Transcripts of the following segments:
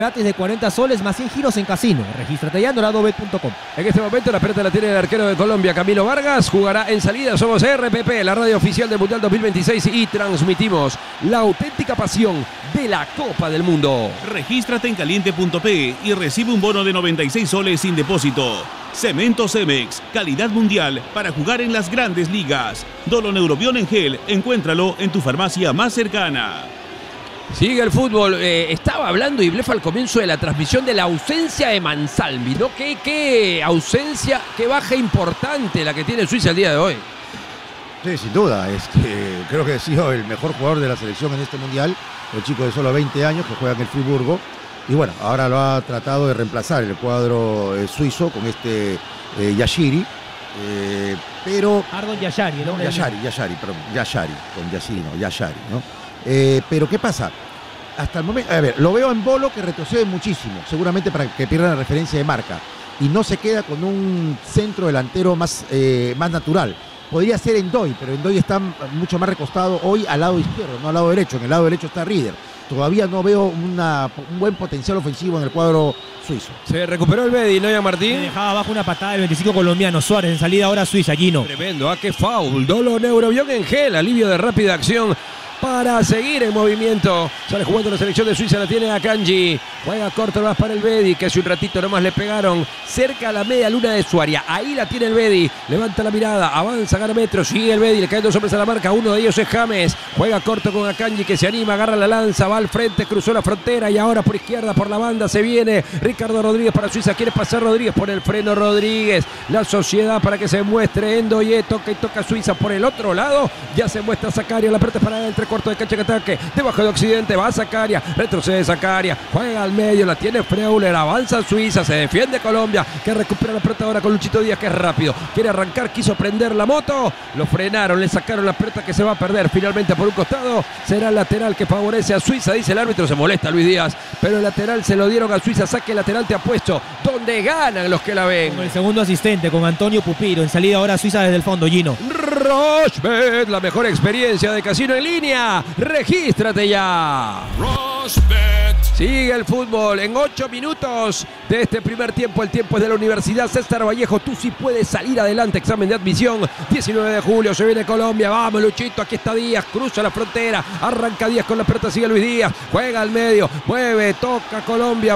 Gratis de 40 soles más 100 giros en casino. Regístrate ya en doradobet.com. En este momento la pelota la tiene el arquero de Colombia, Camilo Vargas. Jugará en salida. Somos RPP, la radio oficial del Mundial 2026, y transmitimos la auténtica pasión de la Copa del Mundo. Regístrate en caliente.p y recibe un bono de 96 soles sin depósito. Cemento Cemex, calidad mundial para jugar en las grandes ligas. Doloneurobion en gel, encuéntralo en tu farmacia más cercana. Sigue el fútbol. Estaba hablando Iblefa al comienzo de la transmisión de la ausencia de Mansalmi, ¿no? Qué ausencia, qué baja importante la que tiene Suiza el día de hoy. Sí, sin duda. Creo que ha sido el mejor jugador de la selección en este mundial. El chico de solo 20 años que juega en el Friburgo. Y bueno, ahora lo ha tratado de reemplazar el cuadro suizo con Yashiri. Pero... Ardon Yashari, el hombre. Yashari, ¿no? Pero ¿qué pasa? Hasta el momento, a ver, lo veo en Bolo, que retrocede muchísimo, seguramente para que pierda la referencia de marca, y no se queda con un centro delantero más natural. Podría ser Endoy, pero Endoy está mucho más recostado hoy al lado izquierdo, no al lado derecho. En el lado derecho está Rieder. Todavía no veo un buen potencial ofensivo en el cuadro suizo. Se recuperó el Bedi, ¿no, Ian Martín? Me dejaba abajo una patada del 25 colombiano, Suárez, en salida ahora Suiza, Gino. Tremendo, qué foul. Doloneurobion en gel, alivio de rápida acción para seguir en movimiento. Sale jugando la selección de Suiza, la tiene Akanji. Juega corto más para el Bedi, que hace un ratito nomás le pegaron cerca a la media luna de su área. Ahí la tiene el Bedi, levanta la mirada, avanza, gana metros, sigue el Bedi, le caen dos hombres a la marca, uno de ellos es James. Juega corto con Akanji, que se anima, agarra la lanza, va al frente, cruzó la frontera y ahora por izquierda, por la banda se viene Ricardo Rodríguez para Suiza. Quiere pasar Rodríguez, por el freno Rodríguez. La sociedad para que se muestre Endoye, toca y toca Suiza por el otro lado. Ya se muestra Zakaria, la pelota es para entre cuarto de cancha que ataque, debajo de Occidente, va Zakaria, retrocede Zakaria, juega al medio, la tiene Freuler, avanza Suiza, se defiende Colombia, que recupera la pelota ahora con Luchito Díaz, que es rápido, quiere arrancar, quiso prender la moto, lo frenaron, le sacaron la pelota que se va a perder finalmente por un costado. Será el lateral que favorece a Suiza, dice el árbitro. Se molesta Luis Díaz, pero el lateral se lo dieron a Suiza. Saque lateral te apuesto, donde ganan los que la ven. Con el segundo asistente, con Antonio Pupiro, en salida ahora Suiza desde el fondo, Gino. Rochebet, la mejor experiencia de casino en línea. Regístrate ya. Rochebet. Sigue el fútbol en 8 minutos de este primer tiempo. El tiempo es de la Universidad César Vallejo. Tú sí puedes salir adelante. Examen de admisión. 19 de julio. Se viene Colombia. Vamos, Luchito. Aquí está Díaz. Cruza la frontera. Arranca Díaz con la pelota. Sigue Luis Díaz. Juega al medio. Mueve. Toca Colombia.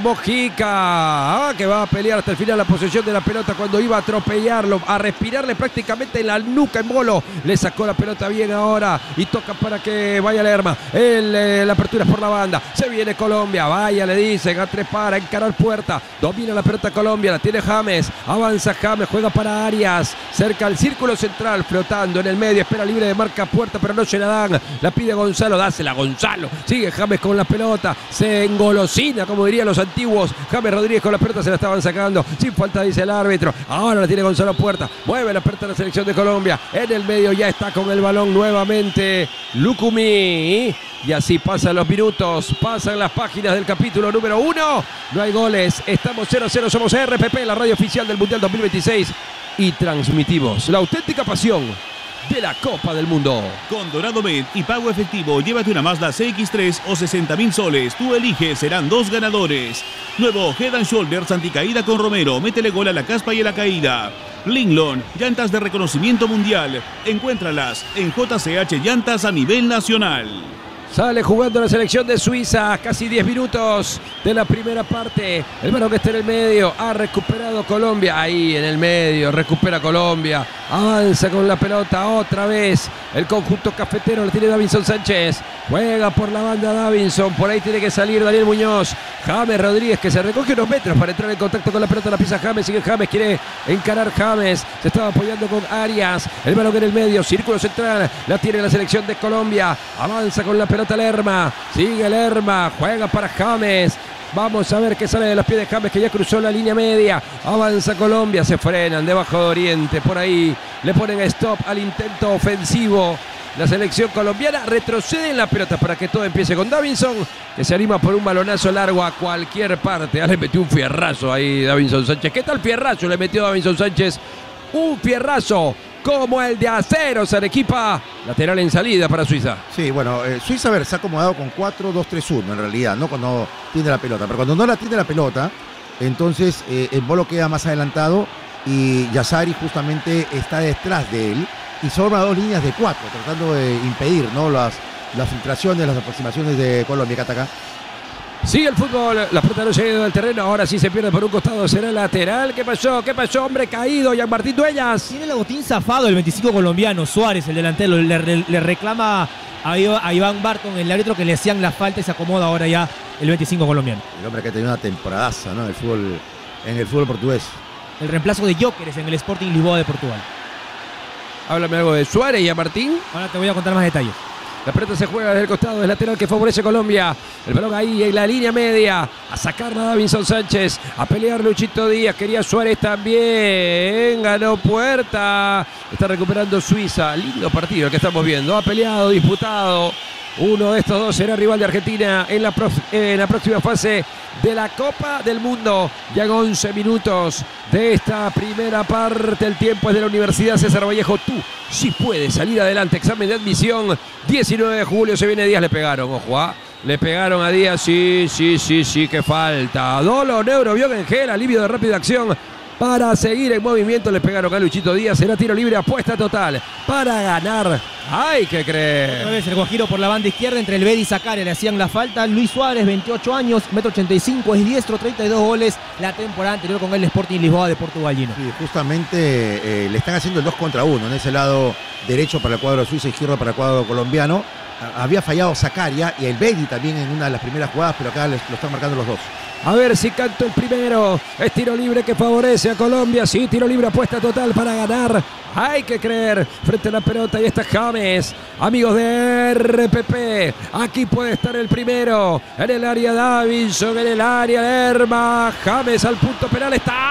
Mojica. Que va a pelear hasta el final la posesión de la pelota cuando iba a atropellarlo. A respirarle prácticamente en la nuca en Bolo. Le sacó la pelota bien ahora. Y toca para que vaya Lerma. La apertura es por la banda. Se viene Colombia. Vaya, le dicen, a trepar, a encarar puerta. Domina la pelota Colombia, la tiene James. Avanza James, juega para Arias. Cerca al círculo central, flotando en el medio. Espera libre de marca puerta, pero no se la dan. La pide Gonzalo, dásela Gonzalo. Sigue James con la pelota. Se engolosina, como dirían los antiguos. James Rodríguez con la pelota, se la estaban sacando. Sin falta, dice el árbitro. Ahora la tiene Gonzalo Puerta. Mueve la pelota de la selección de Colombia. En el medio ya está con el balón nuevamente Lucumí. Y así pasan los minutos, pasan las páginas del capítulo número 1. No hay goles, estamos 0-0, somos RPP, la radio oficial del Mundial 2026. Y transmitimos la auténtica pasión de la Copa del Mundo. Con DoradoBet y pago efectivo, llévate una Mazda CX-3 o 60.000 soles. Tú eliges, serán 2 ganadores. Nuevo Head & Shoulders anticaída con Romero. Métele gol a la caspa y a la caída. Linglon, llantas de reconocimiento mundial. Encuéntralas en JCH Llantas a nivel nacional. Sale jugando la selección de Suiza, casi 10 minutos de la primera parte. El balón que está en el medio, ha recuperado Colombia. Ahí en el medio, recupera Colombia. Avanza con la pelota otra vez. El conjunto cafetero lo tiene Davinson Sánchez. Juega por la banda Davinson. Por ahí tiene que salir Daniel Muñoz. James Rodríguez, que se recoge unos metros para entrar en contacto con la pelota. La pisa James, sigue James, quiere encarar James. Se estaba apoyando con Arias. El balón en el medio, círculo central. La tiene la selección de Colombia. Avanza con la pelota Lerma. Sigue Lerma. Juega para James. Vamos a ver qué sale de los pies de James, que ya cruzó la línea media. Avanza Colombia, se frenan debajo de Oriente. Por ahí le ponen stop al intento ofensivo. La selección colombiana retrocede en la pelota para que todo empiece con Davinson, que se anima por un balonazo largo a cualquier parte. Ya le metió un fierrazo ahí Davinson Sánchez. ¿Qué tal fierrazo le metió Davinson Sánchez? Un fierrazo como el de Aceros Arequipa. Lateral en salida para Suiza. Sí, bueno, Suiza, a ver, se ha acomodado con 4-2-3-1 en realidad, ¿no? Cuando tiene la pelota. Pero cuando no la tiene la pelota, entonces Embolo queda más adelantado y Yassari justamente está detrás de él y forma 2 líneas de 4, tratando de impedir, ¿no? Las filtraciones, las aproximaciones de Colombia. Cataca. Sigue el fútbol, la pelota no llega del terreno, ahora sí se pierde por un costado, será lateral. ¿Qué pasó? ¿Qué pasó? Hombre caído, Jean-Martín Dueñas. Tiene el botín zafado el 25 colombiano, Suárez, el delantero, le reclama a Iván Barton, el árbitro, que le hacían la falta y se acomoda ahora ya el 25 colombiano. El hombre que ha tenido una temporadaza, ¿no? En el fútbol portugués. El reemplazo de Jóqueres en el Sporting Lisboa de Portugal. Háblame algo de Suárez, Jean-Martín. Ahora te voy a contar más detalles. La pelota se juega desde el costado del lateral que favorece Colombia. El balón ahí en la línea media. A sacarla Davinson Sánchez. A pelear Luchito Díaz. Quería Suárez también. Ganó Puerta. Está recuperando Suiza. Lindo partido el que estamos viendo. Ha peleado, disputado. Uno de estos dos será rival de Argentina en la próxima fase de la Copa del Mundo. Ya 11 minutos de esta primera parte. El tiempo es de la Universidad César Vallejo. Tú sí puedes salir adelante. Examen de admisión. 19 de julio se viene Díaz. Le pegaron, ojo, le pegaron a Díaz. Sí, que falta. Dolo, Neurobión en gel, alivio de rápida acción. Para seguir en movimiento le pegaron a Luchito Díaz. Será tiro libre, apuesta total. Para ganar, hay que creer. Otra vez el Guajiro por la banda izquierda entre el Bedi y Zaccaria. Le hacían la falta. Luis Suárez, 28 años, 1,85 m, es diestro, 32 goles la temporada anterior con el Sporting Lisboa de Portugal. Sí, justamente le están haciendo el 2 contra 1 en ese lado derecho para el cuadro suizo, izquierdo para el cuadro colombiano. Había fallado Zaccaria y el Bedi también en una de las primeras jugadas, pero acá lo están marcando los dos. A ver si canto el primero. Es tiro libre que favorece a Colombia. Sí, tiro libre, apuesta total para ganar. Hay que creer. Frente a la pelota y está James. Amigos de RPP. Aquí puede estar el primero. En el área Davinson. En el área Lerma. James al punto penal.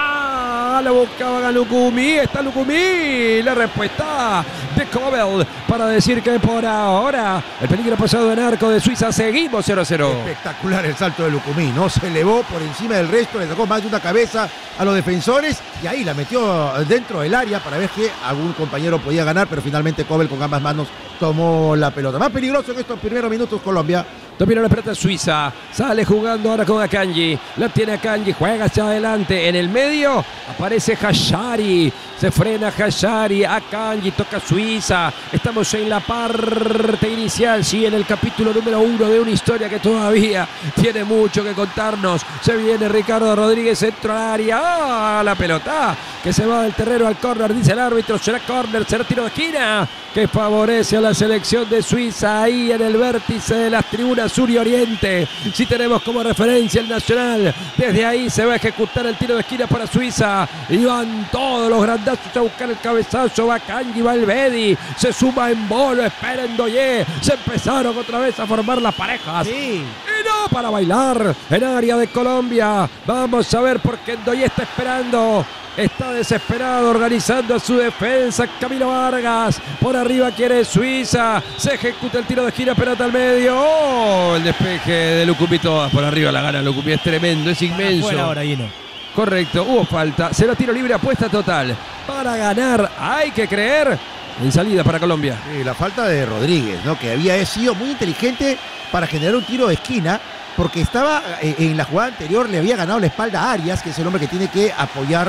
Está. Lo buscaba a Lucumí. Está Lucumí. La respuesta de Kobel para decir que por ahora el peligro pasado en arco de Suiza. Seguimos 0-0. Espectacular el salto de Lucumí, ¿no? Se elevó por encima del resto, le sacó más de una cabeza a los defensores y ahí la metió dentro del área para ver que algún compañero podía ganar, pero finalmente Kobel con ambas manos tomó la pelota. Más peligroso en estos primeros minutos Colombia. Domina la pelota Suiza, sale jugando ahora con Akanji, la tiene Akanji, juega hacia adelante, en el medio aparece Hashari, se frena Hashari, Akanji toca Suiza, estamos en la parte inicial, sí, en el capítulo número 1 de una historia que todavía tiene mucho que contarnos. Se viene Ricardo Rodríguez, centro al área, la pelota que se va del terreno al córner, dice el árbitro, será córner, será tiro de esquina que favorece a la selección de Suiza ahí en el vértice de las tribunas sur y oriente. Si tenemos como referencia el Nacional, desde ahí se va a ejecutar el tiro de esquina para Suiza y van todos los grandazos a buscar el cabezazo. Va Kanji, va el Bedi, se suma Embolo, espera Ndoye, se empezaron otra vez a formar las parejas. Sí. Y no para bailar en área de Colombia. Vamos a ver por qué Ndoye está esperando. Está desesperado organizando a su defensa. Camilo Vargas por arriba quiere Suiza. Se ejecuta el tiro de esquina, pelota al medio. Oh, el despeje de Lucumí, todas por arriba la gana Lucumí. Es tremendo, es inmenso. Ahora, correcto, hubo falta. Será tiro libre, apuesta total. Para ganar, hay que creer. En salida para Colombia. La falta de Rodríguez, ¿no? Que había sido muy inteligente para generar un tiro de esquina, porque estaba en la jugada anterior, le había ganado la espalda a Arias, que es el hombre que tiene que apoyar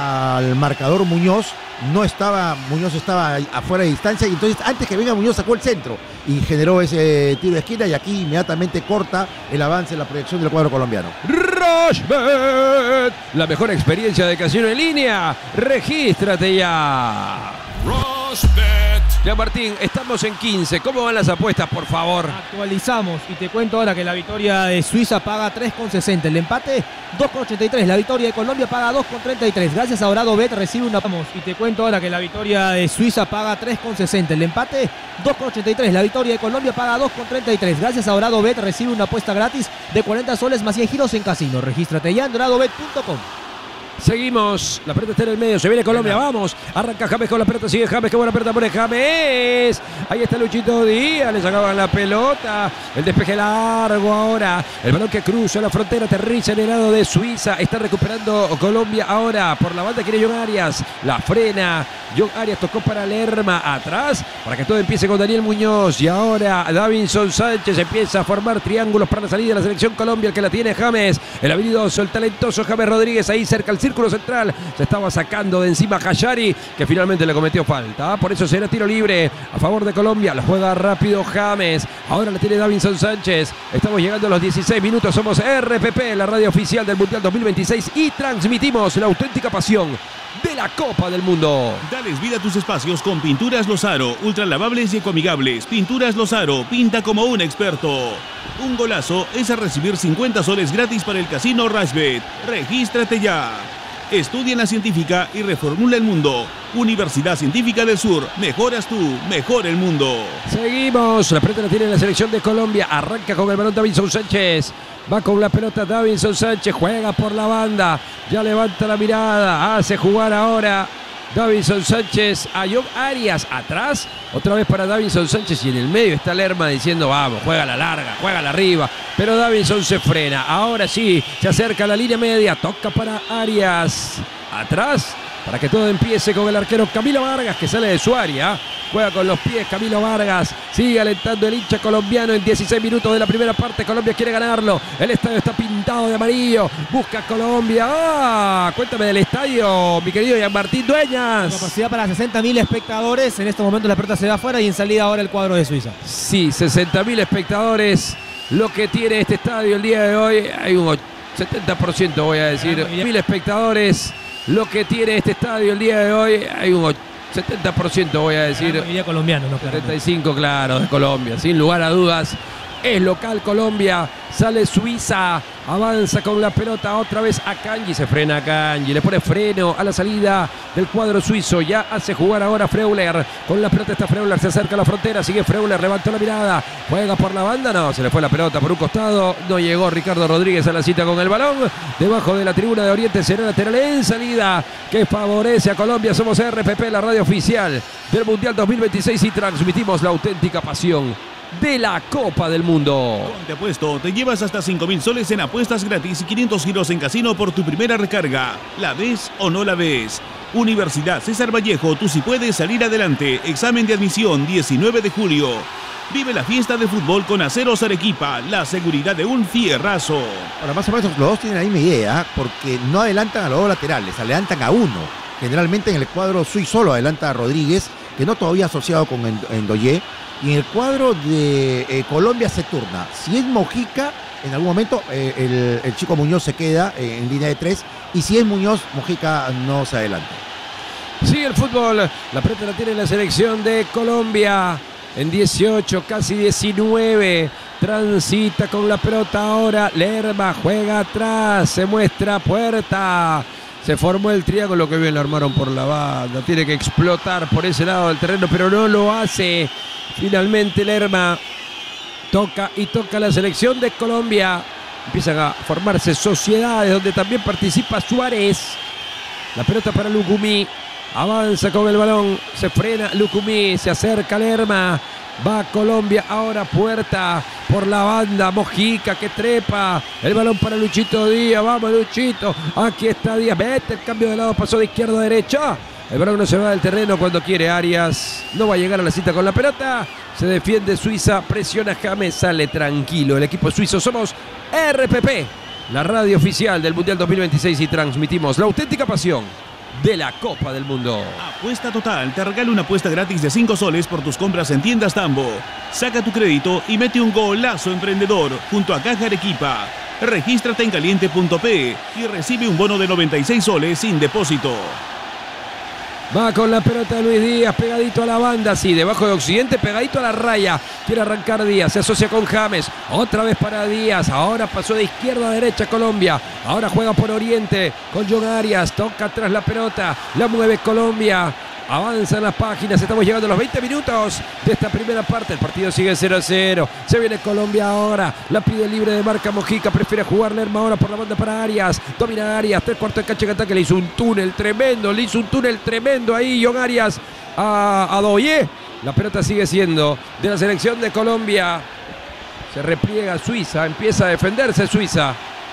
al marcador Muñoz. Muñoz estaba afuera de distancia y entonces antes que venga Muñoz sacó el centro y generó ese tiro de esquina y aquí inmediatamente corta el avance en la proyección del cuadro colombiano. Rochbet, la mejor experiencia de casino en línea. Regístrate ya. Rochbet. Ya Martín, estamos en 15. ¿Cómo van las apuestas, por favor? Actualizamos y te cuento ahora que la victoria de Suiza paga 3,60. El empate 2,83. La victoria de Colombia paga 2,33. Gracias a Dorado Bet recibe una. Y te cuento ahora que la victoria de Suiza paga 3,60. El empate 2,83. La victoria de Colombia paga 2,33. Gracias a Dorado Bet recibe una apuesta gratis de 40 soles más 100 giros en casino. Regístrate ya en doradobet.com. Seguimos, la pelota está en el medio, se viene Colombia, vamos, arranca James con la pelota, sigue James, qué buena pelota pone James, ahí está Luchito Díaz, le sacaban la pelota, el despeje largo ahora, el balón que cruza la frontera, aterriza en el lado de Suiza, está recuperando Colombia ahora, por la banda quiere John Arias, la frena, John Arias tocó para Lerma, atrás, para que todo empiece con Daniel Muñoz, y ahora Davinson Sánchez empieza a formar triángulos para la salida de la selección Colombia, el que la tiene James, el habilidoso, el talentoso James Rodríguez, ahí cerca al círculo central, se estaba sacando de encima Hayari, que finalmente le cometió falta, por eso será tiro libre a favor de Colombia, la juega rápido James, ahora la tiene Davinson Sánchez, estamos llegando a los 16 minutos, somos RPP, la radio oficial del Mundial 2026 y transmitimos la auténtica pasión de la Copa del Mundo. Dales vida a tus espacios con Pinturas Lozaro, ultra lavables y ecoamigables. Pinturas Lozaro, pinta como un experto. Un golazo es a recibir 50 soles gratis para el casino Rashbet. Regístrate ya. Estudia en la científica y reformula el mundo. Universidad Científica del Sur. Mejoras tú, mejora el mundo. Seguimos. La pelota la tiene la selección de Colombia. Arranca con el balón Davinson Sánchez. Va con la pelota Davinson Sánchez. Juega por la banda. Ya levanta la mirada. Hace jugar ahora Davinson Sánchez a John Arias. Atrás. Otra vez para Davinson Sánchez. Y en el medio está Lerma diciendo vamos, juega la larga, juega la arriba. Pero Davinson se frena. Ahora sí, se acerca a la línea media. Toca para Arias. Atrás. Para que todo empiece con el arquero Camilo Vargas, que sale de su área. Juega con los pies Camilo Vargas. Sigue alentando el hincha colombiano en 16 minutos de la primera parte. Colombia quiere ganarlo. El estadio está pintado de amarillo. Busca Colombia. Cuéntame del estadio, mi querido Jean Martín Dueñas. Capacidad para 60.000 espectadores. En estos momentos la pelota se va afuera y en salida ahora el cuadro de Suiza. Sí, 60.000 espectadores. Lo que tiene este estadio el día de hoy. Hay un 70%, voy a decir. 1.000 espectadores. Lo que tiene este estadio el día de hoy, hay un 70%, voy a decir. La mayoría colombiano, ¿no? 75, claro, de Colombia, sin lugar a dudas. Es local Colombia, sale Suiza, avanza con la pelota otra vez a Kanji, se frena a Kanji, le pone freno a la salida del cuadro suizo, ya hace jugar ahora Freuler, con la pelota está Freuler, se acerca a la frontera, sigue Freuler, levantó la mirada, juega por la banda, no, se le fue la pelota por un costado, no llegó Ricardo Rodríguez a la cita con el balón, debajo de la tribuna de Oriente será lateral en salida, que favorece a Colombia, somos RPP, la radio oficial del Mundial 2026 y transmitimos la auténtica pasión de la Copa del Mundo. Con Te Apuesto te llevas hasta 5.000 soles en apuestas gratis y 500 giros en casino por tu primera recarga. ¿La ves o no la ves? Universidad César Vallejo, tú sí puedes salir adelante. Examen de admisión 19 de julio. Vive la fiesta de fútbol con Aceros Arequipa, la seguridad de un fierrazo. Ahora, más o menos los dos tienen la misma idea, porque no adelantan a los dos laterales, adelantan a uno. Generalmente en el cuadro suizo solo adelanta a Rodríguez, que no todavía asociado con Endoyé. Y en el cuadro de Colombia se turna. Si es Mojica, en algún momento el chico Muñoz se queda en línea de 3. Y si es Muñoz, Mojica no se adelanta. Sigue el fútbol. La pelota la tiene la selección de Colombia. En 18, casi 19. Transita con la pelota ahora. Lerma juega atrás. Se muestra Puerta. Se formó el triángulo, que bien lo armaron por la banda. Tiene que explotar por ese lado del terreno, pero no lo hace. Finalmente Lerma toca y toca la selección de Colombia. Empiezan a formarse sociedades donde también participa Suárez. La pelota para Lucumí. Avanza con el balón. Se frena Lucumí. Se acerca Lerma. Va Colombia ahora, Puerta por la banda, Mojica que trepa, el balón para Luchito Díaz, vamos Luchito, aquí está Díaz, mete el cambio de lado, pasó de izquierda a derecha, el balón no se va del terreno cuando quiere Arias, no va a llegar a la cita con la pelota, se defiende Suiza, presiona James, sale tranquilo el equipo suizo, somos RPP, la radio oficial del Mundial 2026 y transmitimos la auténtica pasión de la Copa del Mundo. Apuesta Total te regala una apuesta gratis de 5 soles por tus compras en tiendas Tambo. Saca tu crédito y mete un golazo emprendedor junto a Caja Arequipa. Regístrate en caliente.p y recibe un bono de 96 soles sin depósito. Va con la pelota Luis Díaz, pegadito a la banda, sí, debajo de Occidente, pegadito a la raya. Quiere arrancar Díaz, se asocia con James. Otra vez para Díaz, ahora pasó de izquierda a derecha Colombia. Ahora juega por Oriente con John Arias, toca atrás la pelota, la mueve Colombia. Avanzan las páginas, estamos llegando a los 20 minutos de esta primera parte. El partido sigue 0-0. Se viene Colombia ahora. La pide libre de marca Mojica. Prefiere jugar Lerma ahora por la banda para Arias. Domina Arias. 3/4 de cancha en ataque. Le hizo un túnel tremendo. Ahí John Arias a Doye. La pelota sigue siendo de la selección de Colombia. Se repliega Suiza. Empieza a defenderse Suiza.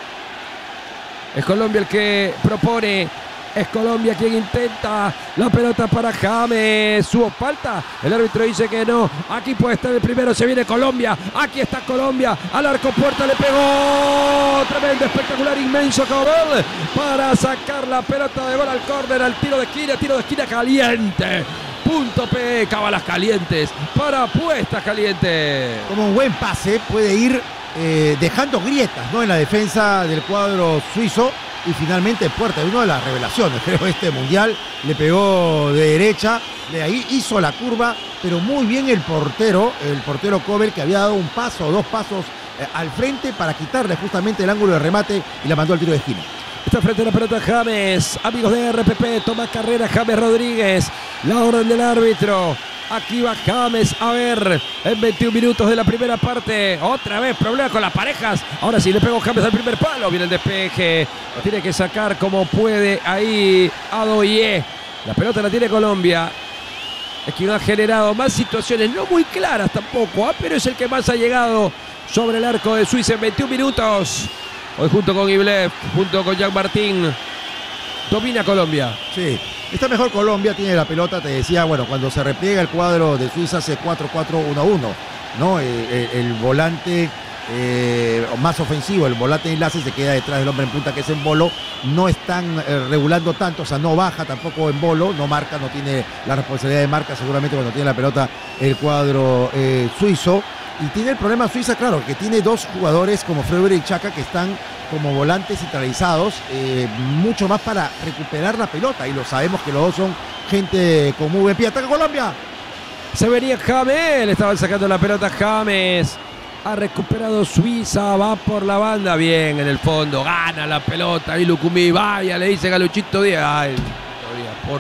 Es Colombia el que propone. Es Colombia quien intenta. La pelota para James. ¿Hubo falta? El árbitro dice que no. Aquí puede estar el primero. Se viene Colombia. Aquí está Colombia. Al arco puerta le pegó. Tremendo, espectacular, inmenso Cabral. Para sacar la pelota de gol al córner. Al tiro de esquina caliente. Punto P. Cabalas calientes. Para apuestas calientes. Como un buen pase puede ir dejando grietas, ¿no?, en la defensa del cuadro suizo. Y finalmente Puerta, una de las revelaciones, creo, este mundial, le pegó de derecha, de ahí hizo la curva, pero muy bien el portero Kovel, que había dado un paso o dos pasos al frente para quitarle justamente el ángulo de remate y la mandó al tiro de esquina. Está frente a la pelota James, amigos de RPP, toma carrera James Rodríguez, la orden del árbitro. Aquí va James, a ver, en 21 minutos de la primera parte. Otra vez problema con las parejas. Ahora sí le pegó James al primer palo. Viene el despeje. Tiene que sacar como puede ahí Adoye. La pelota la tiene Colombia. Es quien ha generado más situaciones, no muy claras tampoco, pero es el que más ha llegado sobre el arco de Suiza en 21 minutos. Hoy junto con Iblev, junto con Jean Martín, domina Colombia. Sí. Está mejor Colombia, tiene la pelota, te decía, bueno, cuando se repliega el cuadro de Suiza hace 4-4-1-1, ¿no? El volante más ofensivo, el volante de enlace se queda detrás del hombre en punta que es Embolo, no están regulando tanto, o sea, no baja tampoco Embolo, no marca, no tiene la responsabilidad de marca seguramente cuando tiene la pelota el cuadro suizo. Y tiene el problema Suiza, claro, que tiene dos jugadores como Freuler y Chaka que están como volantes centralizados, mucho más para recuperar la pelota. Y lo sabemos que los dos son gente con muy buen pie. ¡Ataca Colombia! Se venía James, le estaban sacando la pelota James. Ha recuperado Suiza, va por la banda, bien en el fondo, gana la pelota. Y Lucumí, vaya, le dice Galuchito Díaz. Ay, por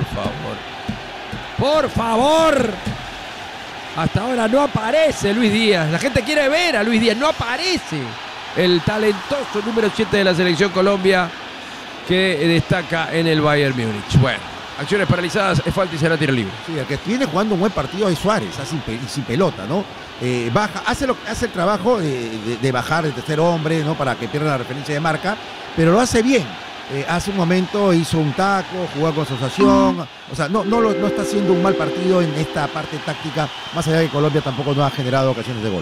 favor. ¡Por favor! Hasta ahora no aparece Luis Díaz. La gente quiere ver a Luis Díaz. No aparece el talentoso número 7 de la selección Colombia que destaca en el Bayern Múnich. Bueno, acciones paralizadas, es falta y será tiro libre. Sí, el que viene jugando un buen partido es Suárez, sin pelota, ¿no? Baja, hace el trabajo de bajar el tercer hombre, ¿no?, para que pierda la referencia de marca, pero lo hace bien. Hace un momento hizo un taco, jugó con asociación, o sea, no está haciendo un mal partido en esta parte táctica, más allá de que Colombia tampoco no ha generado ocasiones de gol.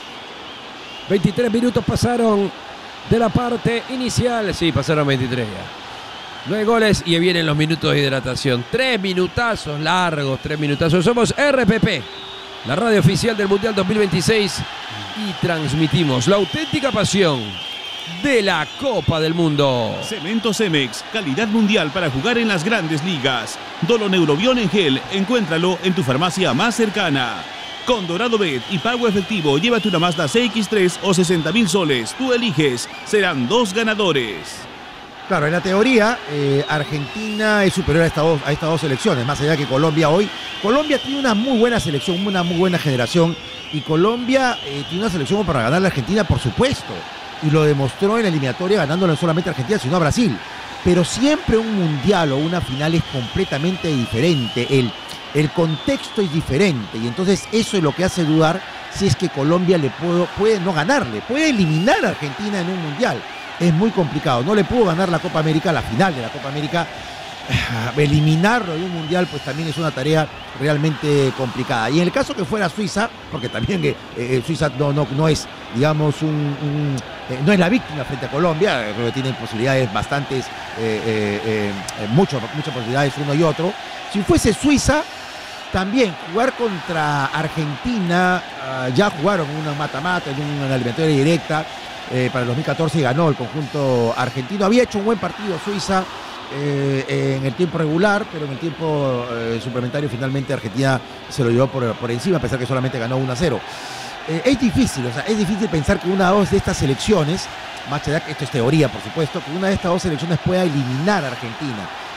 23 minutos pasaron de la parte inicial, sí, pasaron 23 ya. 9 goles y vienen los minutos de hidratación. 3 minutazos largos, 3 minutazos. Somos RPP, la radio oficial del Mundial 2026 y transmitimos la auténtica pasión de la Copa del Mundo. Cemento Cemex, calidad mundial para jugar en las grandes ligas. Doloneurobion en gel, encuéntralo en tu farmacia más cercana. Con Dorado Bet y pago efectivo, llévate una Mazda CX-3 o 60.000 soles. Tú eliges, serán 2 ganadores. Claro, en la teoría, Argentina es superior a estas dos selecciones, más allá que Colombia hoy. Colombia tiene una muy buena selección, una muy buena generación, y Colombia tiene una selección para ganar a la Argentina, por supuesto. Y lo demostró en la eliminatoria ganándolo no solamente a Argentina, sino a Brasil. Pero siempre un mundial o una final es completamente diferente. El contexto es diferente. Y entonces eso es lo que hace dudar si es que Colombia puede no ganarle. Puede eliminar a Argentina en un mundial. Es muy complicado. No le pudo ganar la Copa América, la final de la Copa América. Eliminarlo de un mundial pues también es una tarea realmente complicada. Y en el caso que fuera Suiza, porque también Suiza no es, digamos, no es la víctima frente a Colombia, creo que tienen posibilidades bastantes, muchas posibilidades uno y otro. Si fuese Suiza, también jugar contra Argentina, ya jugaron una mata-mata en una eliminatoria directa para el 2014 y ganó el conjunto argentino. Había hecho un buen partido Suiza en el tiempo regular, pero en el tiempo suplementario finalmente Argentina se lo llevó por encima, a pesar que solamente ganó 1-0. Es difícil, o sea, es difícil pensar que una o dos de estas selecciones, más allá que esto es teoría por supuesto, que una de estas dos selecciones pueda eliminar a Argentina.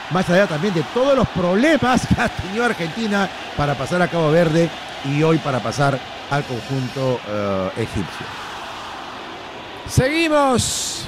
más allá también de todos los problemas que ha tenido Argentina para pasar a Cabo Verde y hoy para pasar al conjunto egipcio. Seguimos.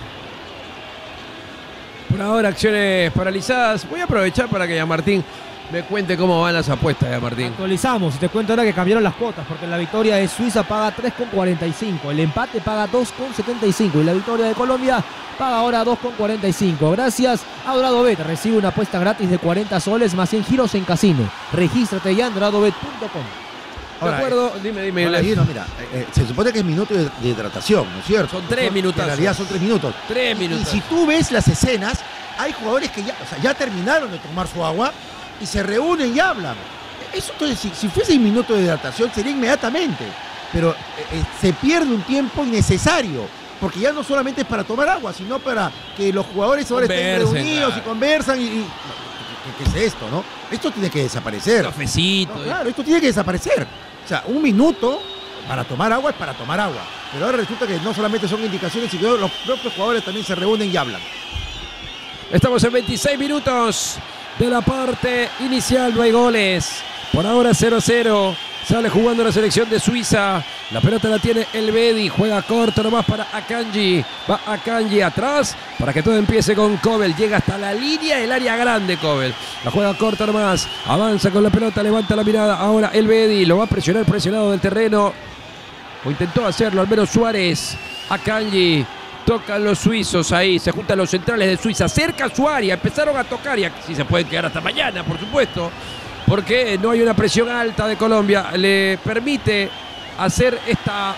Por ahora acciones paralizadas. Voy a aprovechar para que ya Martín me cuente cómo van las apuestas, ya Martín. Actualizamos y te cuento ahora que cambiaron las cuotas porque la victoria de Suiza paga 3,45, el empate paga 2,75 y la victoria de Colombia paga ahora 2,45. Gracias a DoradoBet, recibe una apuesta gratis de 40 soles más 100 giros en casino. Regístrate ya en doradobet.com. De acuerdo, dime. Ahora, no, mira, se supone que es minuto de hidratación, ¿no es cierto? Son 3 minutos. En realidad son 3 minutos. 3 minutos. Y si tú ves las escenas, hay jugadores que ya terminaron de tomar su agua y se reúnen y hablan. Eso entonces, si fuese un minuto de hidratación, sería inmediatamente. Pero se pierde un tiempo innecesario, porque ya no solamente es para tomar agua, sino para que los jugadores ahora estén reunidos y conversan ¿qué es esto, no? Esto tiene que desaparecer. Cafecito. No, claro, esto tiene que desaparecer. O sea, un minuto para tomar agua es para tomar agua. Pero ahora resulta que no solamente son indicaciones, sino que los propios jugadores también se reúnen y hablan. Estamos en 26 minutos de la parte inicial, no hay goles. Por ahora 0-0. Sale jugando la selección de Suiza. La pelota la tiene Elvedi. Juega corto nomás para Akanji. Va Akanji atrás para que todo empiece con Kobel. Llega hasta la línea del área grande Kobel. La juega corta nomás. Avanza con la pelota. Levanta la mirada. Ahora Elvedi. Lo va a presionar por ese lado del terreno. O intentó hacerlo al menos Suárez. Akanji. Tocan los suizos ahí. Se juntan los centrales de Suiza. Cerca a su área. Empezaron a tocar. Y así se pueden quedar hasta mañana, por supuesto. Porque no hay una presión alta de Colombia. Le permite hacer esta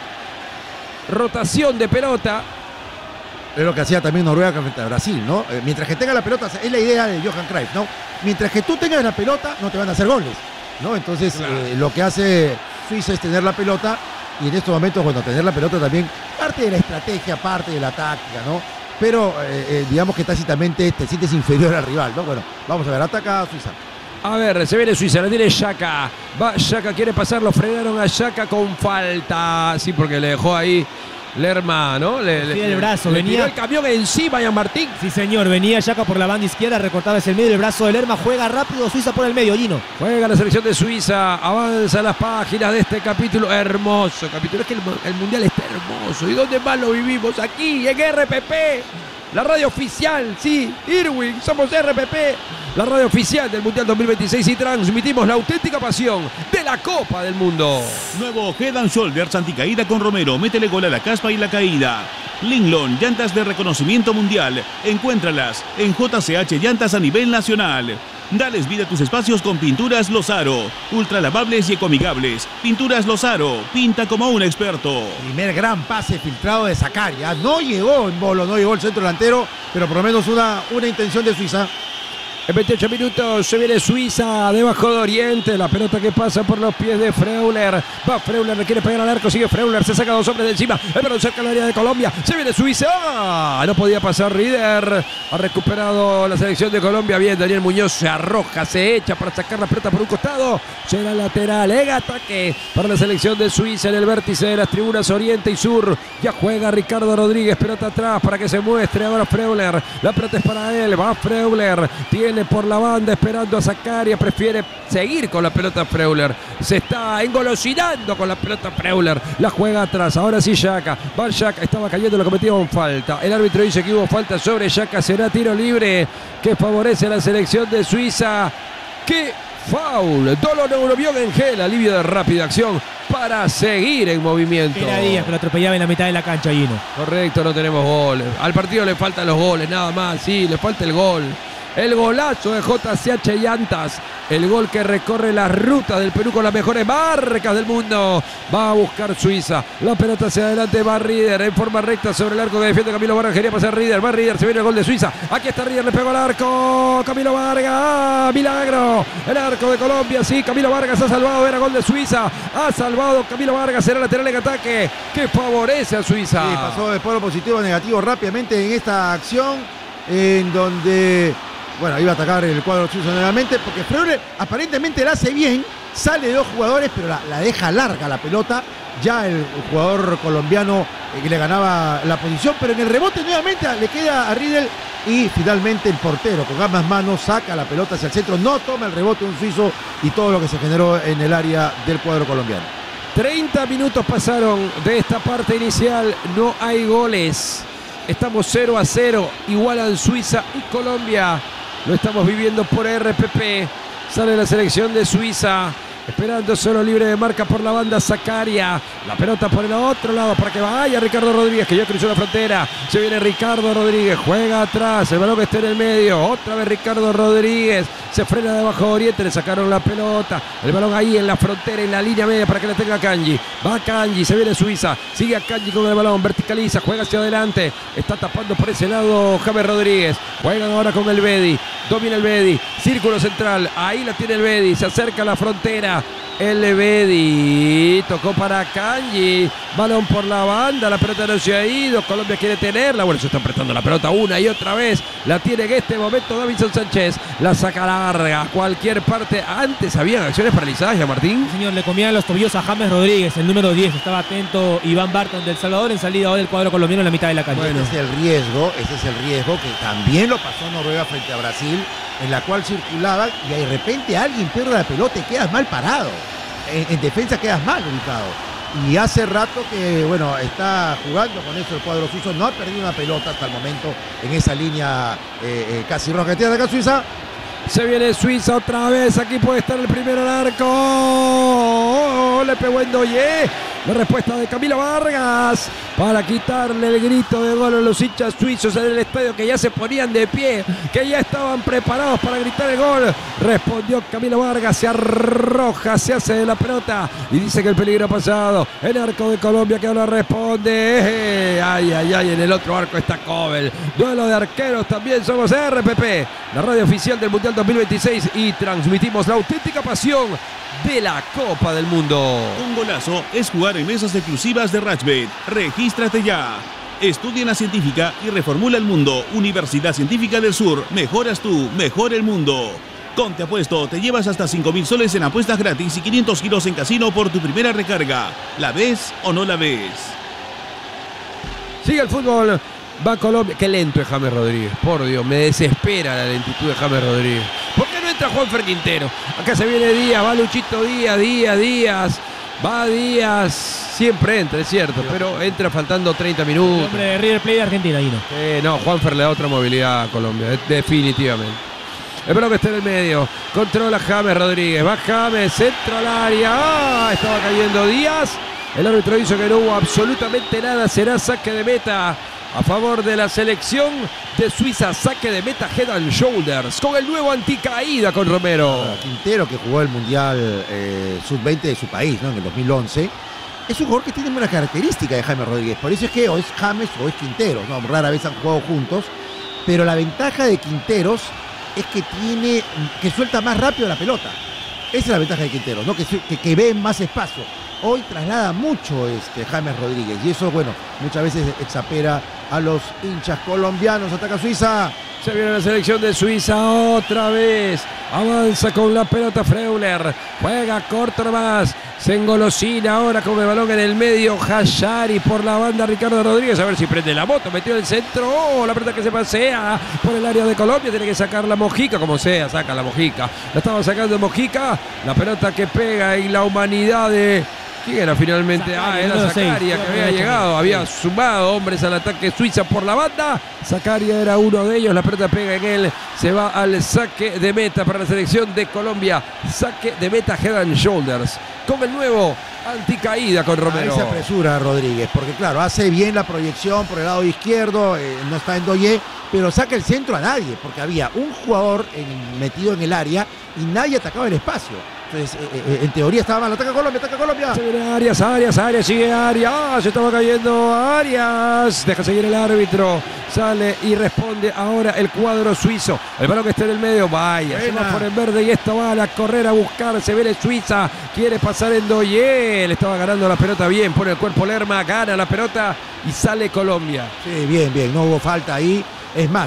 rotación de pelota. Es lo que hacía también Noruega frente a Brasil, ¿no? Mientras que tenga la pelota, es la idea de Johan Cruyff, ¿no? Mientras que tú tengas la pelota, no te van a hacer goles, ¿no? Entonces, claro, lo que hace Suiza es tener la pelota y en estos momentos, bueno, tener la pelota también parte de la estrategia, parte de la táctica, ¿no? Pero digamos que tácitamente te sientes inferior al rival, ¿no? Bueno, vamos a ver, ataca a Suiza. A ver, se viene Suiza, la tiene Xhaka. Va Xhaka, quiere pasarlo, frenaron a Xhaka con falta. Sí, porque le dejó ahí Lerma, ¿no? El brazo, le venía tiró el camión encima, Jan Martín. Sí, señor, venía Xhaka por la banda izquierda, recortaba ese medio, el brazo de Lerma, juega rápido, Suiza por el medio, Gino. Juega la selección de Suiza, avanza las páginas de este capítulo, hermoso capítulo. Es que el Mundial está hermoso. ¿Y dónde más lo vivimos? Aquí, en RPP. La radio oficial, sí, Irwin, somos RPP, la radio oficial del Mundial 2026 y transmitimos la auténtica pasión de la Copa del Mundo. Nuevo Head & Shoulders anticaída con Romero, métele gol a la caspa y la caída. Linglon, llantas de reconocimiento mundial, encuéntralas en JCH Llantas a nivel nacional. Dales vida a tus espacios con Pinturas Lozaro, ultra lavables y ecoamigables. Pinturas Lozaro, pinta como un experto. Primer gran pase filtrado de Zakaria. No llegó en bolo, no llegó el centro delantero, pero por lo menos una intención de Suiza. En 28 minutos se viene Suiza debajo de Oriente. La pelota que pasa por los pies de Freuler. Va Freuler, le quiere pegar al arco. Sigue Freuler, se saca dos hombres de encima. El balón cerca del área de Colombia. Se viene Suiza. ¡Ah! No podía pasar Rieder. Ha recuperado la selección de Colombia. Bien, Daniel Muñoz se arroja, se echa para sacar la pelota por un costado. Será lateral. En ataque para la selección de Suiza en el vértice de las tribunas Oriente y Sur. Ya juega Ricardo Rodríguez. Pelota atrás para que se muestre ahora Freuler. La pelota es para él. Va Freuler. Tiene por la banda esperando a Zakaria, prefiere seguir con la pelota Freuler, se está engolosinando con la pelota Freuler, la juega atrás, ahora sí Xhaka, va Xhaka, estaba cayendo, lo cometieron falta, el árbitro dice que hubo falta sobre Xhaka, será tiro libre que favorece a la selección de Suiza. ¡Qué foul! Dolo Neurobiogengel, alivio de rápida acción para seguir en movimiento. Era Díaz que lo atropellaba en la mitad de la cancha, Gino. Correcto, no tenemos goles, al partido le faltan los goles, nada más, sí, le falta el gol. El golazo de JCH Llantas. El gol que recorre las rutas del Perú con las mejores marcas del mundo. Va a buscar Suiza. La pelota hacia adelante. Va Rieder en forma recta sobre el arco que defiende Camilo Vargas. Quería pasar Rieder. Va Rieder. Se viene el gol de Suiza. Aquí está Rieder. Le pegó al arco. Camilo Vargas. ¡Ah! Milagro. El arco de Colombia. Sí, Camilo Vargas ha salvado. Era gol de Suiza. Ha salvado Camilo Vargas. Será lateral en ataque que favorece a Suiza. Sí, pasó de polo positivo a negativo rápidamente en esta acción. En donde... Bueno, iba a atacar el cuadro suizo nuevamente porque Freuler aparentemente la hace bien, sale de dos jugadores, pero la deja larga la pelota. Ya el jugador colombiano que le ganaba la posición, pero en el rebote nuevamente le queda a Riedel y finalmente el portero con ambas manos saca la pelota hacia el centro, no toma el rebote un suizo y todo lo que se generó en el área del cuadro colombiano. 30 minutos pasaron de esta parte inicial, no hay goles. Estamos 0-0, igualan Suiza y Colombia. Lo estamos viviendo por RPP. Sale la selección de Suiza, esperando solo libre de marca por la banda Zakaria. La pelota por el otro lado para que vaya Ricardo Rodríguez, que ya cruzó la frontera. Se viene Ricardo Rodríguez, juega atrás, el balón que está en el medio. Otra vez Ricardo Rodríguez, se frena de Bajo Oriente, le sacaron la pelota. El balón ahí en la frontera, en la línea media para que la tenga Kanji. Va Kanji, se viene Suiza, sigue a Kanji con el balón, verticaliza, juega hacia adelante. Está tapando por ese lado James Rodríguez. Juegan ahora con el Bedi, domina el Bedi, círculo central, ahí la tiene el Bedi, se acerca a la frontera. El Bedi tocó para Kanji, balón por la banda, la pelota no se ha ido, Colombia quiere tenerla, bueno, se están prestando la pelota una y otra vez, la tiene en este momento Davinson Sánchez, la saca larga a cualquier parte. Antes habían acciones paralizadas, ya Martín. Señor, le comían los tobillos a James Rodríguez, el número 10, estaba atento Iván Barton del Salvador en salida ahora del cuadro colombiano en la mitad de la cancha. Bueno, ese es el riesgo que también lo pasó Noruega frente a Brasil, en la cual circulaban y de repente alguien pierde la pelota y quedas mal parado. En defensa quedas mal ubicado. Y hace rato que, bueno, está jugando con eso el cuadro suizo. No ha perdido una pelota hasta el momento en esa línea casi roja que tiene acá Suiza. Se viene Suiza otra vez. Aquí puede estar el primero al arco. Le pegó en Doye. La respuesta de Camilo Vargas para quitarle el grito de gol a los hinchas suizos en el estadio, que ya se ponían de pie, que ya estaban preparados para gritar el gol. Respondió Camilo Vargas, se arroja, se hace de la pelota y dice que el peligro ha pasado. El arco de Colombia que ahora responde. Ay, ay, ay, en el otro arco está Kobel. Duelo de arqueros, también somos RPP, la radio oficial del Mundial 2026, y transmitimos la auténtica pasión de la Copa del Mundo. Un golazo es jugar en mesas exclusivas de Rachbet. Regístrate ya. Estudia en la científica y reformula el mundo. Universidad Científica del Sur. Mejoras tú, mejora el mundo. Con Te Apuesto te llevas hasta 5.000 soles en apuestas gratis y 500 giros en casino por tu primera recarga. ¿La ves o no la ves? Sigue el fútbol. Va Colombia. Qué lento es James Rodríguez. Por Dios, me desespera la lentitud de James Rodríguez. ¿Por qué no entra Juanfer Quintero? Acá se viene Díaz, va Luchito Díaz. Va Díaz. Siempre entra, es cierto, pero entra faltando 30 minutos. El hombre de River Plate de Argentina, ahí no. No, Juanfer le da otra movilidad a Colombia, definitivamente. El balón que está en el medio. Controla James Rodríguez. Va James, centro al área. Estaba cayendo Díaz. El árbitro hizo que no hubo absolutamente nada. Será saque de meta a favor de la selección de Suiza. Saque de meta, Head and Shoulders, con el nuevo anticaída con Romero. Quintero, que jugó el Mundial Sub-20 de su país, ¿no? En el 2011. Es un jugador que tiene una característica de James Rodríguez. Por eso es que o es James o es Quintero, ¿no? Rara vez han jugado juntos. Pero la ventaja de Quinteros es que suelta más rápido la pelota. Esa es la ventaja de Quintero, ¿no? Que ve más espacio. Hoy traslada mucho James Rodríguez y eso, bueno, muchas veces exaspera a los hinchas colombianos. Ataca Suiza. Se viene la selección de Suiza otra vez. Avanza con la pelota Freuler. Juega corto nomás. Se engolosina ahora con el balón en el medio. Hashari por la banda. Ricardo Rodríguez. A ver si prende la moto. Metió el centro. Oh, la pelota que se pasea por el área de Colombia. Tiene que sacar la Mojica. Como sea, saca la Mojica. La estaba sacando Mojica. La pelota que pega en la humanidad de... ¿Quién era finalmente? Era Zakaria, que había llegado, había sumado hombres al ataque Suiza por la banda. Zakaria era uno de ellos, la pelota pega en él, se va al saque de meta para la selección de Colombia. Saque de meta, Head and Shoulders, con el nuevo anticaída con Romero. Ahí se apresura Rodríguez, porque claro, hace bien la proyección por el lado izquierdo, no está en Doye, pero saca el centro a nadie, porque había un jugador metido en el área y nadie atacaba el espacio. Entonces, en teoría estaba mal. Ataca Colombia. Se viene Arias, sigue Arias. Se estaba cayendo Arias. Deja seguir el árbitro. Sale y responde ahora el cuadro suizo. El balón que está en el medio. Vaya, se va por en verde y esto va a la correr a buscar. Se viene Suiza. Quiere pasar en Doye. Le estaba ganando la pelota bien. Pone el cuerpo Lerma. Gana la pelota y sale Colombia. Sí, bien. No hubo falta ahí. Es más,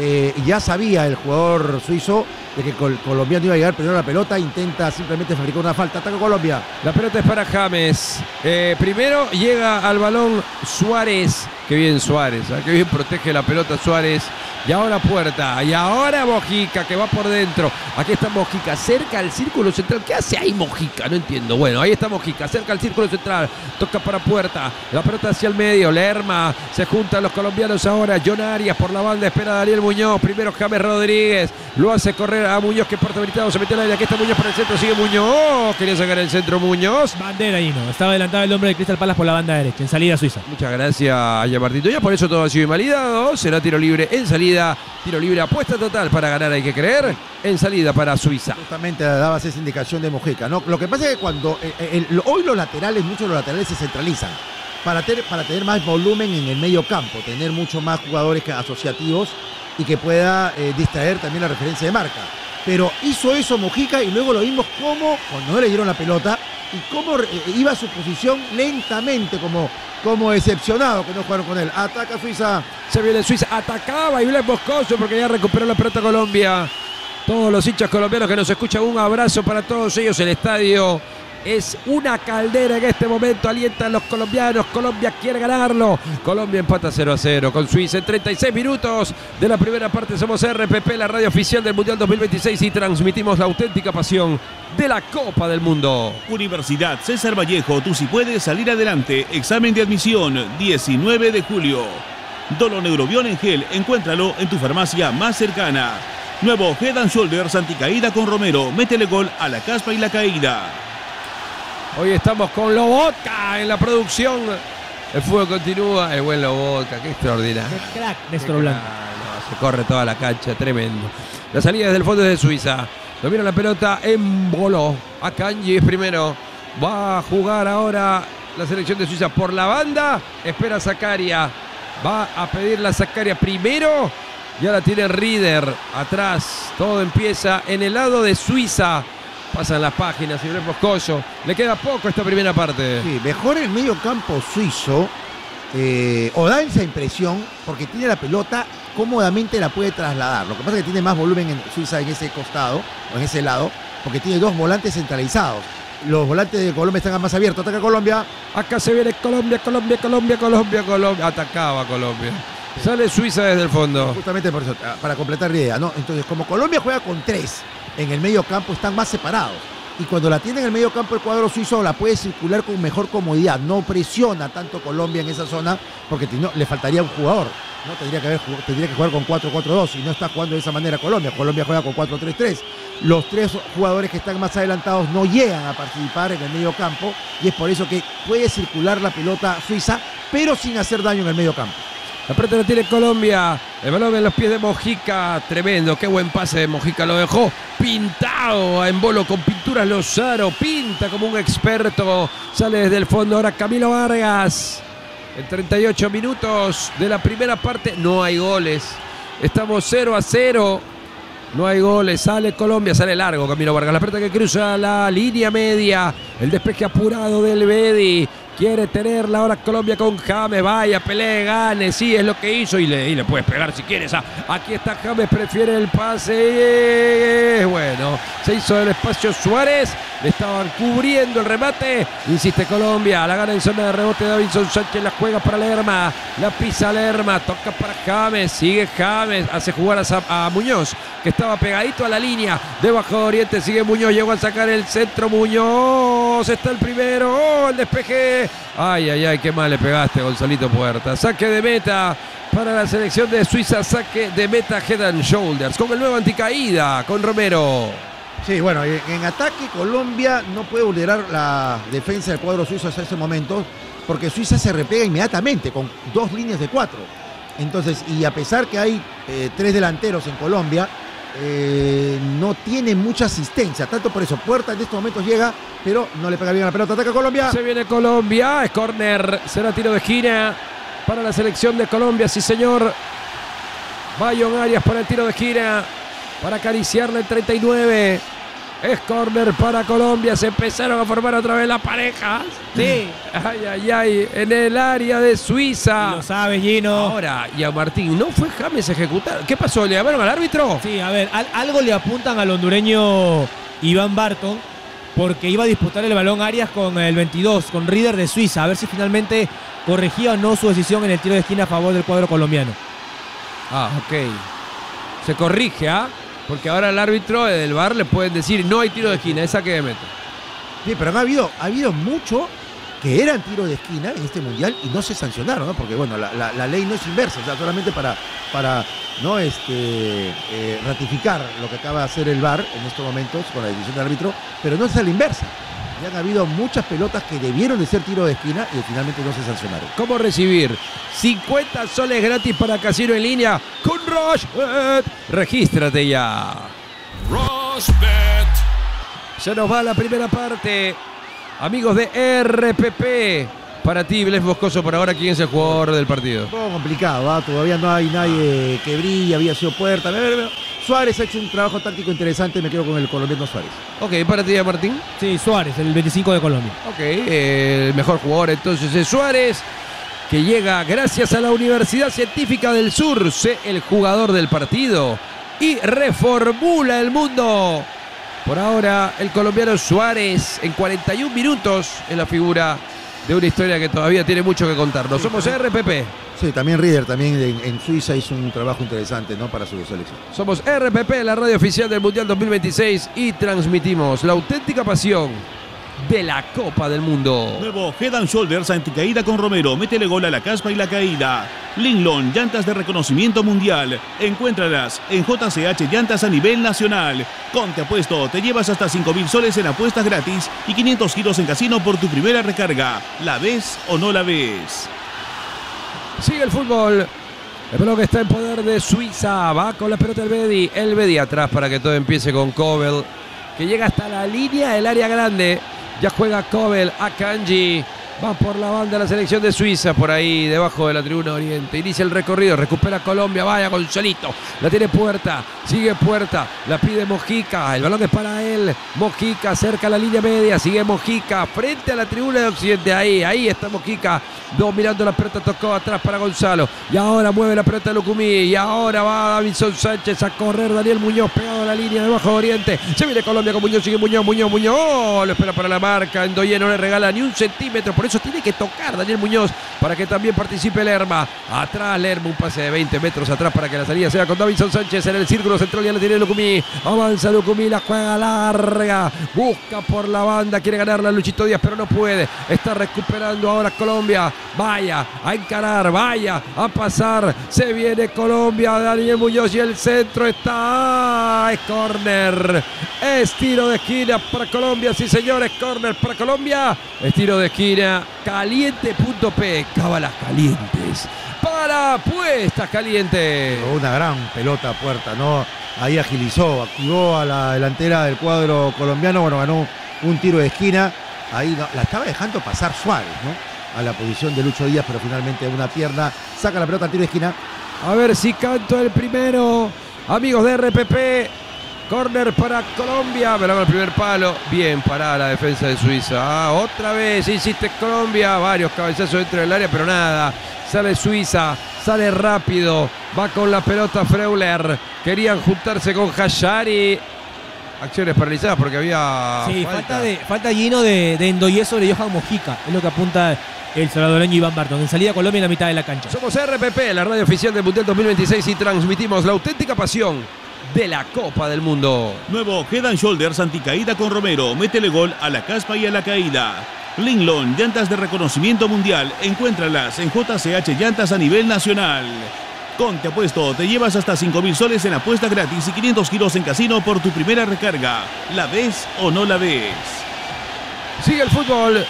ya sabía el jugador suizo de que el colombiano iba a llegar primero a la pelota, intenta simplemente fabricar una falta. Ataca Colombia. La pelota es para James. Primero llega al balón Suárez. Qué bien Suárez, que bien protege la pelota Suárez. Y ahora Puerta. Y ahora Mojica, que va por dentro. Aquí está Mojica, cerca al círculo central. ¿Qué hace ahí Mojica? No entiendo. Bueno, ahí está Mojica, cerca al círculo central. Toca para Puerta. La pelota hacia el medio. Lerma. Se juntan los colombianos ahora. John Arias por la banda. Espera a Daniel Muñoz. Primero James Rodríguez. Lo hace correr a Muñoz, que porta habilitado. Se mete al aire. Aquí está Muñoz para el centro. Sigue Muñoz. Quería sacar el centro Muñoz. Bandera ahí no. Estaba adelantado el hombre de Crystal Palace por la banda derecha. En salida Suiza. Muchas gracias a Martito. Ya por eso todo ha sido invalidado. Será tiro libre en salida. Tiro libre, apuesta total para ganar, hay que creer. En salida para Suiza. Justamente dabas esa indicación de Mojica, ¿no? Lo que pasa es que cuando hoy los laterales, muchos de los laterales se centralizan para tener más volumen en el medio campo, tener mucho más jugadores asociativos y que pueda distraer también la referencia de marca. Pero hizo eso Mojica y luego lo vimos como, cuando no le dieron la pelota, y cómo iba a su posición lentamente, como decepcionado que no jugaron con él. Ataca Suiza. Se viene Suiza, atacaba y Blaise Moscoso porque ya recuperó la pelota Colombia. Todos los hinchas colombianos que nos escuchan, un abrazo para todos ellos. El estadio es una caldera en este momento, alientan los colombianos. Colombia quiere ganarlo. Colombia empata 0-0 con Suiza en 36 minutos de la primera parte. Somos RPP, la radio oficial del Mundial 2026, y transmitimos la auténtica pasión de la Copa del Mundo. Universidad César Vallejo, tú sí puedes salir adelante. Examen de admisión, 19 de julio. Doloneurobión en gel, encuéntralo en tu farmacia más cercana. Nuevo Head & Shoulders anticaída con Romero, métele gol a la caspa y la caída. Hoy estamos con Lobotka en la producción. El fútbol continúa. El buen Lobotka, qué extraordinario. Qué crack, Néstor Blanco. No, se corre toda la cancha, tremendo. La salida desde el fondo de Suiza. Domina la pelota en Bolo. Akanji es primero. Va a jugar ahora la selección de Suiza por la banda. Espera Zakaria. Va a pedir la Zakaria primero. Ya la tiene Rieder atrás. Todo empieza en el lado de Suiza. Pasan las páginas y Blaise Moscoso. Le queda poco esta primera parte. Sí, mejor el medio campo suizo. O da esa impresión porque tiene la pelota, cómodamente la puede trasladar. Lo que pasa es que tiene más volumen en Suiza en ese costado, o en ese lado, porque tiene dos volantes centralizados. Los volantes de Colombia están más abiertos. Ataca Colombia. Acá se viene Colombia. Atacaba Colombia. Sale Suiza desde el fondo. Justamente por eso, para completar la idea, ¿no? Entonces, como Colombia juega con 3 en el medio campo, están más separados. Y cuando la tiene en el medio campo el cuadro suizo, la puede circular con mejor comodidad. No presiona tanto Colombia en esa zona, porque le faltaría un jugador, ¿no? Tendría que jugar con 4-4-2 y no está jugando de esa manera Colombia. Colombia juega con 4-3-3. Los 3 jugadores que están más adelantados no llegan a participar en el medio campo y es por eso que puede circular la pelota suiza, pero sin hacer daño en el medio campo. La pelota la tiene Colombia. El balón en los pies de Mojica. Tremendo. Qué buen pase de Mojica. Lo dejó pintado en Bolo con pinturas Lozaro. Pinta como un experto. Sale desde el fondo ahora Camilo Vargas. En 38 minutos de la primera parte no hay goles. Estamos 0-0. No hay goles. Sale Colombia. Sale largo Camilo Vargas. La pelota que cruza la línea media. El despeje apurado del Bedi. Quiere tenerla ahora Colombia con James. Vaya, pelee, gane. Sí, es lo que hizo. Y le puedes pegar si quieres. Aquí está James. Prefiere el pase. Bueno, se hizo del espacio Suárez. Le estaban cubriendo el remate. Insiste Colombia. La gana en zona de rebote. Davinson Sánchez la juega para Lerma. La pisa Lerma. Toca para James. Sigue James. Hace jugar a Muñoz, que estaba pegadito a la línea de Bajo Oriente. Sigue Muñoz. Llegó a sacar el centro. Muñoz. Está el primero. Oh, el despeje. Ay, qué mal le pegaste, Gonzalito Puerta. Saque de meta para la selección de Suiza. Saque de meta Head & Shoulders con el nuevo anticaída, con Romero. Sí, bueno, en ataque Colombia no puede vulnerar la defensa del cuadro suizo hasta ese momento, porque Suiza se repega inmediatamente con 2 líneas de 4. Entonces, y a pesar que hay 3 delanteros en Colombia, no tiene mucha asistencia, tanto por eso Puerta en estos momentos llega, pero no le pega bien a la pelota. Ataca Colombia. Se viene Colombia, es córner, será tiro de esquina para la selección de Colombia, sí señor. John Arias para el tiro de esquina, para acariciarle el 39. Es córner para Colombia. Se empezaron a formar otra vez las parejas. Sí. Ay, en el área de Suiza. Y lo sabes, Gino. Ahora, y a Martín, ¿no fue James ejecutar? ¿Qué pasó? ¿Le llamaron al árbitro? Sí, a ver, algo le apuntan al hondureño Iván Barton, porque iba a disputar el balón Arias con el 22, con Rieder de Suiza, a ver si finalmente corregía o no su decisión en el tiro de esquina a favor del cuadro colombiano. Ah, ok. Se corrige, porque ahora el árbitro del VAR le pueden decir no hay tiro de esquina, es saque de meta. Sí, pero ha habido mucho que eran tiros de esquina en este mundial y no se sancionaron, ¿no? Porque bueno, la ley no es inversa, o sea, solamente para no ratificar lo que acaba de hacer el VAR en estos momentos con la decisión del árbitro, pero no es a la inversa. Ya han habido muchas pelotas que debieron de ser tiro de esquina y finalmente no se sancionaron. ¿Cómo recibir? 50 soles gratis para Casino en Línea con Rushbet. Regístrate ya. Rushbet. Se nos va la primera parte. Amigos de RPP. Para ti, Bles Moscoso, por ahora, ¿quién es el jugador del partido? Un poco complicado, todavía no hay nadie que brille, había sido Puerta. Suárez ha hecho un trabajo táctico interesante, me quedo con el colombiano Suárez. Ok, para ti, Martín. Sí, Suárez, el 25 de Colombia. Ok, el mejor jugador entonces es Suárez, que llega gracias a la Universidad Científica del Sur, sé el jugador del partido y reformula el mundo. Por ahora, el colombiano Suárez, en 41 minutos, es la figura de una historia que todavía tiene mucho que contarnos. Somos RPP. Sí, también Rieder, también en Suiza hizo un trabajo interesante, ¿no?, para su selección. Somos RPP, la radio oficial del Mundial 2026, y transmitimos la auténtica pasión de la Copa del Mundo. Nuevo Head & Shoulders anticaída con Romero. Métele gol a la caspa y la caída. Linglong, llantas de reconocimiento mundial. Encuéntralas en JCH Llantas a nivel nacional. Con Te Apuesto, te llevas hasta 5.000 soles en apuestas gratis y 500 giros en casino por tu primera recarga. ¿La ves o no la ves? Sigue el fútbol. El bloque está en poder de Suiza. Va con la pelota el Bedi. El Bedi atrás para que todo empiece con Kobel, que llega hasta la línea del área grande. Ya juega Kobel, Akanji. Va por la banda la selección de Suiza, por ahí debajo de la tribuna oriente. Inicia el recorrido, recupera Colombia, vaya Gonzalito. La tiene Puerta, sigue Puerta, la pide Mojica. El balón es para él. Mojica cerca la línea media, sigue Mojica frente a la tribuna de Occidente. Ahí está Mojica dominando la pelota, tocó atrás para Gonzalo. Y ahora mueve la pelota de Lucumí. Y ahora va Davinson Sánchez a correr. Daniel Muñoz pegado a la línea debajo de Oriente. Se viene Colombia con Muñoz, sigue Muñoz. Lo espera para la marca. Endoye no le regala ni un centímetro. Por eso tiene que tocar Daniel Muñoz para que también participe Lerma. Atrás Lerma, un pase de 20 metros atrás para que la salida sea con Davinson Sánchez en el círculo central. Ya la tiene Lucumí. Avanza Lucumí, la juega larga. Busca por la banda, quiere ganarla Luchito Díaz, pero no puede. Está recuperando ahora Colombia. Vaya a encarar, vaya a pasar. Se viene Colombia, Daniel Muñoz y el centro está. Es córner. Es tiro de esquina para Colombia. Sí, señores, córner para Colombia. Es tiro de esquina. Caliente.p. Cábalas calientes. Para apuestas calientes. Una gran pelota Puerta, ¿no? Ahí agilizó, activó a la delantera del cuadro colombiano. Bueno, ganó un tiro de esquina. Ahí la estaba dejando pasar Suárez, ¿no?, a la posición de Lucho Díaz, pero finalmente una pierna saca la pelota al tiro de esquina. A ver si canto el primero. Amigos de RPP, córner para Colombia. Velamos el primer palo. Bien parada la defensa de Suiza. Otra vez insiste Colombia. Varios cabezazos dentro del área, pero nada. Sale Suiza, sale rápido. Va con la pelota Freuler. Querían juntarse con Hashari. Acciones paralizadas porque había falta lleno de Endoye sobre Johan Mojica. Es lo que apunta el salvadoreño Iván Barton. En salida Colombia en la mitad de la cancha. Somos RPP, la radio oficial del Mundial 2026, y transmitimos la auténtica pasión de la Copa del Mundo. Nuevo Head & Shoulders anticaída con Romero. Métele gol a la caspa y a la caída. Linglong, llantas de reconocimiento mundial. Encuéntralas en JCH Llantas a nivel nacional. Con Te Apuesto, te llevas hasta 5.000 soles en apuestas gratis y 500 giros en casino por tu primera recarga. ¿La ves o no la ves? Sigue el fútbol.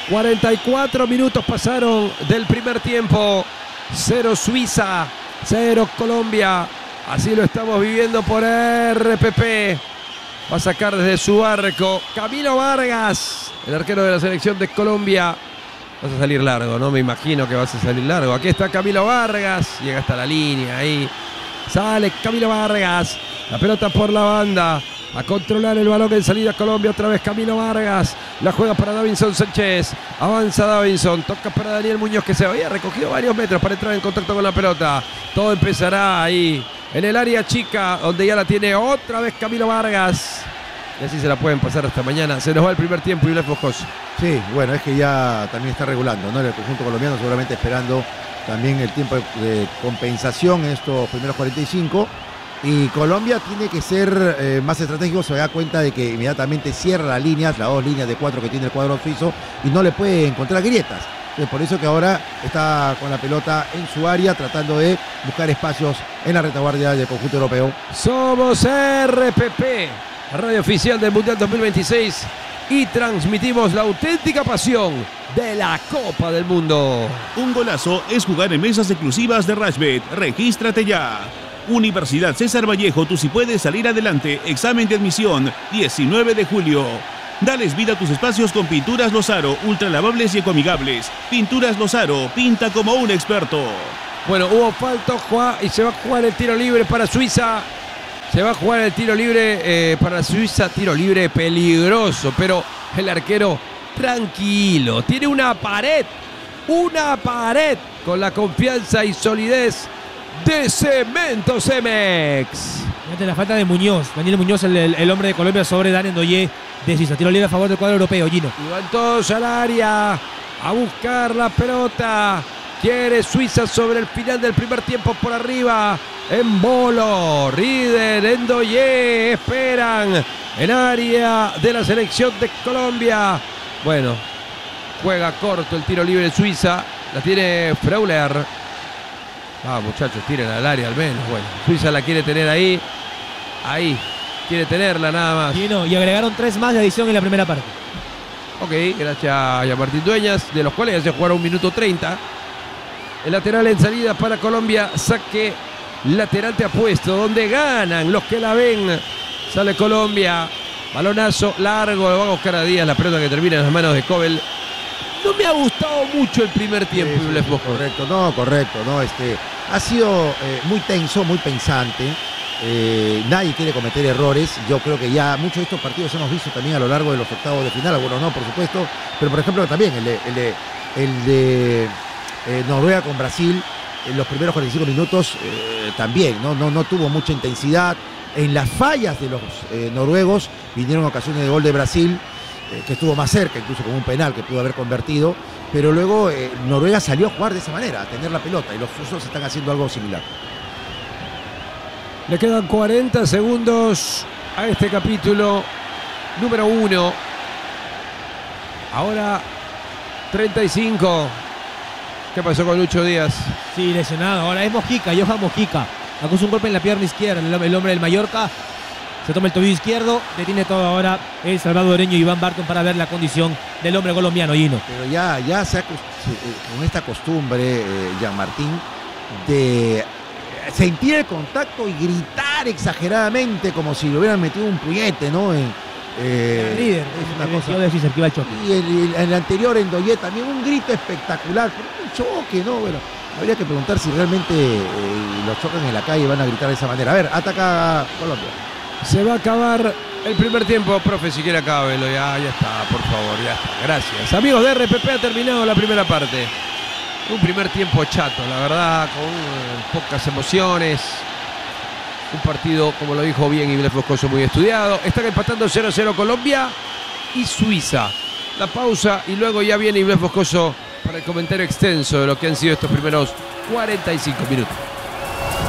44 minutos pasaron del primer tiempo. 0 Suiza, 0 Colombia. Así lo estamos viviendo por RPP. Va a sacar desde su arco Camilo Vargas, el arquero de la selección de Colombia. Vas a salir largo, ¿no? Me imagino que vas a salir largo. Aquí está Camilo Vargas. Llega hasta la línea ahí. Sale Camilo Vargas. La pelota por la banda. A controlar el balón en salida Colombia. Otra vez Camilo Vargas. La juega para Davinson Sánchez. Avanza Davinson. Toca para Daniel Muñoz, que se había recogido varios metros para entrar en contacto con la pelota. Todo empezará ahí en el área chica, donde ya la tiene otra vez Camilo Vargas. Y así se la pueden pasar hasta mañana. Se nos va el primer tiempo y Bles Moscoso. Sí, bueno, es que ya también está regulando, ¿no? El conjunto colombiano seguramente esperando también el tiempo de compensación en estos primeros 45. Y Colombia tiene que ser más estratégico, se da cuenta de que inmediatamente cierra las líneas, las dos líneas de 4 que tiene el cuadro suizo, y no le puede encontrar grietas. Entonces, por eso que ahora está con la pelota en su área, tratando de buscar espacios en la retaguardia del conjunto europeo. Somos RPP, radio oficial del Mundial 2026, y transmitimos la auténtica pasión de la Copa del Mundo. Un golazo es jugar en mesas exclusivas de Rashbet. Regístrate ya. Universidad César Vallejo, tú sí puedes salir adelante. Examen de admisión, 19 de julio. Dales vida a tus espacios con Pinturas Lozaro, ultralavables y ecoamigables. Pinturas Lozaro, pinta como un experto. Bueno, hubo falta y se va a jugar el tiro libre para Suiza. Se va a jugar el tiro libre para Suiza, tiro libre peligroso, pero el arquero tranquilo. Tiene una pared con la confianza y solidez de Cemento Cemex. Fíjate la falta de Muñoz, Daniel Muñoz, el hombre de Colombia sobre Daniel Ndoye de Suiza. Tiro libre a favor del cuadro europeo, Gino. Y van todos al área a buscar la pelota. Quiere Suiza sobre el final del primer tiempo por arriba. En Bolo, Rieder, Ndoye, esperan en área de la selección de Colombia. Bueno, juega corto el tiro libre de Suiza. La tiene Freuler. Muchachos, tiren al área al menos. Bueno, Suiza la quiere tener ahí. Ahí, quiere tenerla nada más. Y agregaron 3 más de adición en la primera parte. Ok, gracias a Martín Dueñas, de los cuales ya se jugaron 1 minuto 30. El lateral en salida para Colombia, saque lateral te apuesto, donde ganan los que la ven. Sale Colombia, balonazo largo, lo va a buscar a Díaz, la pelota que termina en las manos de Kobel. No me ha gustado mucho el primer tiempo. Correcto, no, ha sido muy tenso, muy pensante. Nadie quiere cometer errores. Yo creo que ya muchos de estos partidos hemos visto también a lo largo de los octavos de final, algunos no, por supuesto, pero por ejemplo también el de Noruega con Brasil, en los primeros 45 minutos también no tuvo mucha intensidad. En las fallas de los noruegos vinieron ocasiones de gol de Brasil, que estuvo más cerca, incluso con un penal que pudo haber convertido, pero luego Noruega salió a jugar de esa manera, a tener la pelota, y los suizos están haciendo algo similar. Le quedan 40 segundos a este capítulo número 1. Ahora 35. ¿Qué pasó con Lucho Díaz? Sí, lesionado. Ahora es Mojica, Johan Mojica. Acusa un golpe en la pierna izquierda. El hombre del Mallorca se toma el tobillo izquierdo. Detiene todo ahora el salvadoreño Iván Barton para ver la condición del hombre colombiano, Gino. Pero ya se ha con esta costumbre, Jean Martín, de sentir el contacto y gritar exageradamente como si le hubieran metido un puñete, ¿no? El líder es una cosa de Suiza, que va al choque. Y el anterior en Ndoye también un grito espectacular, pero un choque, ¿no? Bueno, habría que preguntar si realmente los chocan en la calle van a gritar de esa manera. A ver, ataca Colombia. Se va a acabar el primer tiempo, profe, si quiere acábelo. Ya está, por favor, ya está. Gracias. Amigos de RPP, ha terminado la primera parte. Un primer tiempo chato, la verdad, con pocas emociones. Un partido, como lo dijo bien Iblef Moscoso, muy estudiado. Están empatando 0-0 Colombia y Suiza. La pausa y luego ya viene Iblef Moscoso para el comentario extenso de lo que han sido estos primeros 45 minutos.